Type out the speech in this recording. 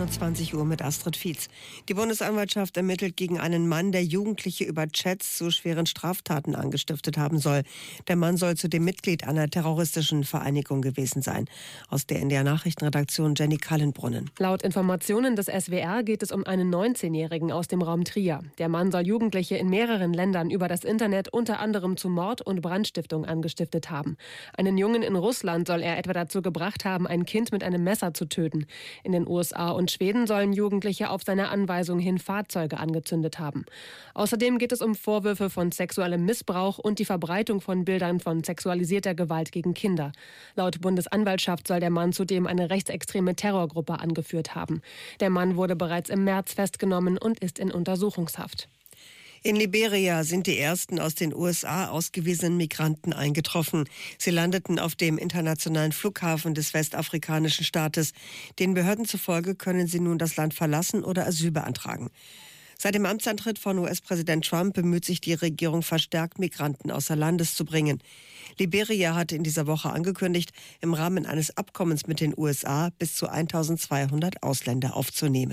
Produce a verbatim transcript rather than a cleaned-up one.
einundzwanzig Uhr mit Astrid Fietz. Die Bundesanwaltschaft ermittelt gegen einen Mann, der Jugendliche über Chats zu schweren Straftaten angestiftet haben soll. Der Mann soll zudem Mitglied einer terroristischen Vereinigung gewesen sein. Aus der N D R-Nachrichtenredaktion Jenny Kallenbrunnen. Laut Informationen des S W R geht es um einen neunzehnjährigen aus dem Raum Trier. Der Mann soll Jugendliche in mehreren Ländern über das Internet unter anderem zu Mord und Brandstiftung angestiftet haben. Einen Jungen in Russland soll er etwa dazu gebracht haben, ein Kind mit einem Messer zu töten. In den U S A und Schweden sollen Jugendliche auf seine Anweisung hin Fahrzeuge angezündet haben. Außerdem geht es um Vorwürfe von sexuellem Missbrauch und die Verbreitung von Bildern von sexualisierter Gewalt gegen Kinder. Laut Bundesanwaltschaft soll der Mann zudem eine rechtsextreme Terrorgruppe angeführt haben. Der Mann wurde bereits im März festgenommen und ist in Untersuchungshaft. In Liberia sind die ersten aus den U S A ausgewiesenen Migranten eingetroffen. Sie landeten auf dem internationalen Flughafen des westafrikanischen Staates. Den Behörden zufolge können sie nun das Land verlassen oder Asyl beantragen. Seit dem Amtsantritt von U S-Präsident Trump bemüht sich die Regierung verstärkt, Migranten außer Landes zu bringen. Liberia hatte in dieser Woche angekündigt, im Rahmen eines Abkommens mit den U S A bis zu eintausendzweihundert Ausländer aufzunehmen.